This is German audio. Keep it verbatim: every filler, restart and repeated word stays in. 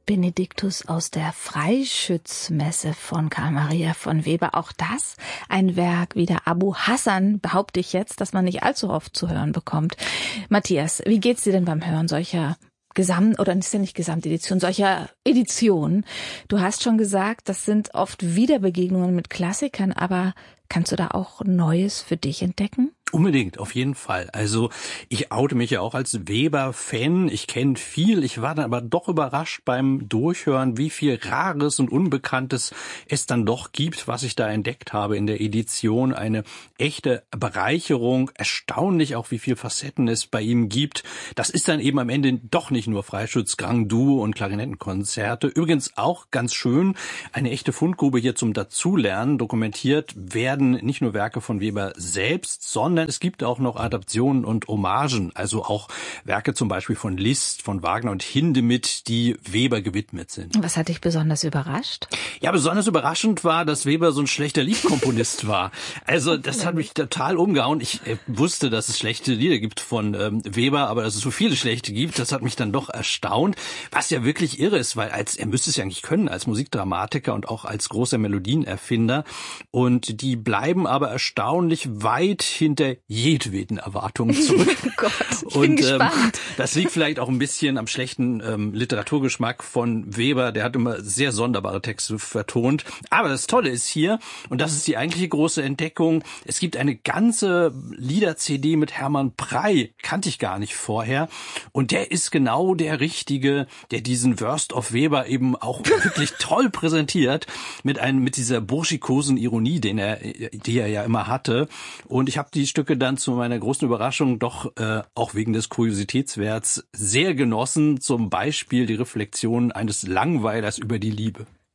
Benediktus aus der Freischützmesse von Karl Maria von Weber. Auch das ein Werk wie der Abu Hassan, behaupte ich jetzt, dass man nicht allzu oft zu hören bekommt. Matthias, wie geht's dir denn beim Hören solcher Gesamt, oder ist ja nicht Gesamtedition, solcher Editionen? Du hast schon gesagt, das sind oft Wiederbegegnungen mit Klassikern, aber kannst du da auch Neues für dich entdecken? Unbedingt, auf jeden Fall. Also ich oute mich ja auch als Weber-Fan. Ich kenne viel. Ich war dann aber doch überrascht beim Durchhören, wie viel Rares und Unbekanntes es dann doch gibt, was ich da entdeckt habe in der Edition. Eine echte Bereicherung. Erstaunlich auch, wie viel Facetten es bei ihm gibt. Das ist dann eben am Ende doch nicht nur Freischütz, Grand Duo und Klarinettenkonzerte. Übrigens auch ganz schön, eine echte Fundgrube hier zum Dazulernen. Dokumentiert werden nicht nur Werke von Weber selbst, sondern es gibt auch noch Adaptionen und Hommagen, also auch Werke zum Beispiel von Liszt, von Wagner und Hindemith, die Weber gewidmet sind. Was hat dich besonders überrascht? Ja, besonders überraschend war, dass Weber so ein schlechter Liedkomponist war. Also das hat mich total umgehauen. Ich äh, wusste, dass es schlechte Lieder gibt von ähm, Weber, aber dass es so viele schlechte gibt, das hat mich dann doch erstaunt. Was ja wirklich irre ist, weil als er müsste es ja eigentlich können, als Musikdramatiker und auch als großer Melodienerfinder. Und die bleiben aber erstaunlich weit hinter jedweden Erwartungen zurück. Oh Gott, ich und, bin ähm, gespannt. Das liegt vielleicht auch ein bisschen am schlechten ähm, Literaturgeschmack von Weber. Der hat immer sehr sonderbare Texte vertont. Aber das Tolle ist hier, und das ist die eigentliche große Entdeckung, es gibt eine ganze Lieder-C D mit Hermann Prey. Kannte ich gar nicht vorher. Und der ist genau der Richtige, der diesen Wurst of Weber eben auch wirklich toll präsentiert. Mit einem, mit dieser burschikosen Ironie, den er, die er ja immer hatte. Und ich habe die Stücke dann zu meiner großen Überraschung doch äh, auch wegen des Kuriositätswerts sehr genossen. Zum Beispiel die Reflexion eines Langweilers über die Liebe.